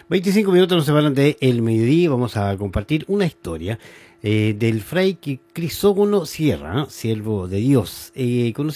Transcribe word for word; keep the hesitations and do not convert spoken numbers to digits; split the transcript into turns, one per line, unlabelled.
veinticinco minutos nos separan de el mediodía. Vamos a compartir una historia eh, del fray Crisógono Sierra, ¿eh? Siervo de Dios, eh, conocido